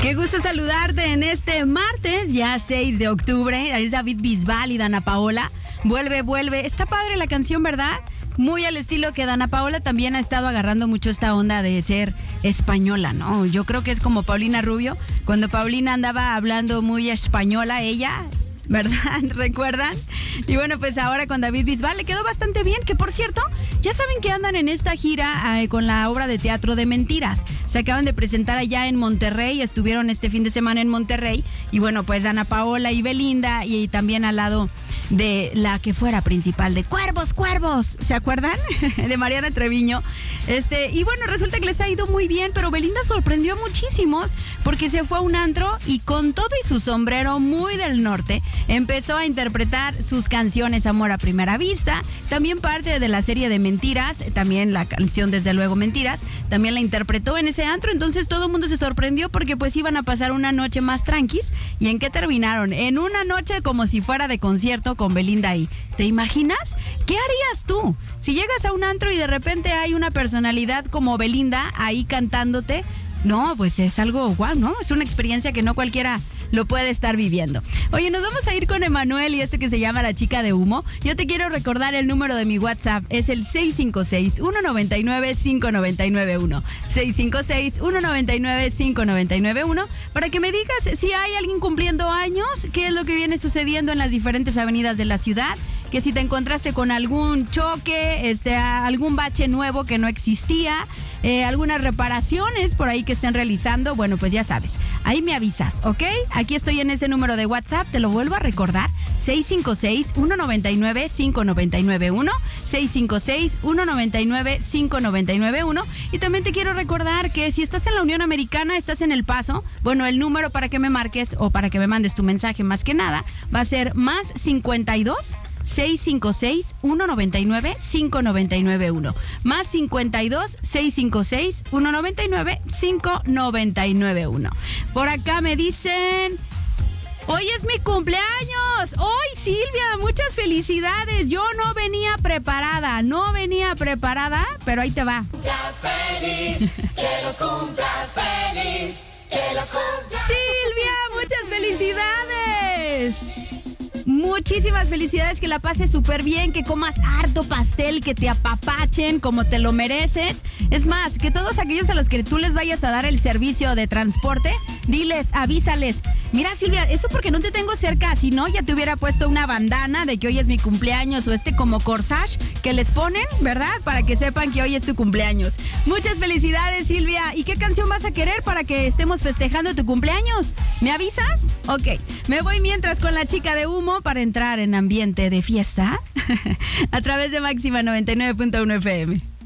Qué gusto saludarte en este martes, ya 6 de octubre. Es David Bisbal y Dana Paola. Vuelve. Está padre la canción, ¿verdad? Muy al estilo que Dana Paola también ha estado agarrando mucho esta onda de ser española, ¿no? Yo creo que es como Paulina Rubio, cuando Paulina andaba hablando muy española, ella, ¿verdad? ¿Recuerdan? Y bueno, pues ahora con David Bisbal le quedó bastante bien, que por cierto, ya saben que andan en esta gira con la obra de teatro de Mentiras. Se acaban de presentar allá en Monterrey, estuvieron este fin de semana en Monterrey, y bueno, pues Dana Paola y Belinda, y también al lado de la que fuera principal de Cuervos, ¿se acuerdan? De Mariana Treviño. Y bueno, resulta que les ha ido muy bien, pero Belinda sorprendió a muchísimos porque se fue a un antro y con todo y su sombrero muy del norte empezó a interpretar sus canciones Amor a Primera Vista, también parte de la serie de Mentiras, también la canción desde luego Mentiras, también la interpretó en ese antro. Entonces todo el mundo se sorprendió porque pues iban a pasar una noche más tranquis. ¿Y en qué terminaron? En una noche como si fuera de concierto con Belinda ahí. ¿Te imaginas? ¿Qué harías tú? Si llegas a un antro y de repente hay una personalidad como Belinda ahí cantándote, no, pues es algo guau, ¿no? Es una experiencia que no cualquiera lo puede estar viviendo. Oye, nos vamos a ir con Emanuel y esto que se llama La Chica de Humo. Yo te quiero recordar el número de mi WhatsApp. Es el 656-199-5991. 656-199-5991. Para que me digas si hay alguien cumpliendo años, qué es lo que viene sucediendo en las diferentes avenidas de la ciudad, que si te encontraste con algún choque, algún bache nuevo que no existía, algunas reparaciones por ahí que estén realizando, bueno, pues ya sabes, ahí me avisas, ¿ok? Aquí estoy en ese número de WhatsApp, te lo vuelvo a recordar, 656-199-5991, 656-199-5991, y también te quiero recordar que si estás en la Unión Americana, estás en El Paso, bueno, el número para que me marques o para que me mandes tu mensaje más que nada, va a ser más 52 656-199-5991. Más 52 656-199-5991. Por acá me dicen: hoy es mi cumpleaños. Hoy, Silvia, muchas felicidades. Yo no venía preparada, pero ahí te va. Feliz, que los cumplas feliz, que los cumplas. Silvia, muchas felicidades. Muchísimas felicidades, que la pases súper bien, que comas harto pastel, que te apapachen como te lo mereces. Es más, que todos aquellos a los que tú les vayas a dar el servicio de transporte, diles, avísales: mira, Silvia, eso porque no te tengo cerca, si no ya te hubiera puesto una bandana de que hoy es mi cumpleaños, o como corsage que les ponen, ¿verdad? Para que sepan que hoy es tu cumpleaños. Muchas felicidades, Silvia. ¿Y qué canción vas a querer para que estemos festejando tu cumpleaños? ¿Me avisas? Ok, me voy mientras con La Chica de Humo para entrar en ambiente de fiesta a través de Máxima 99.1 FM.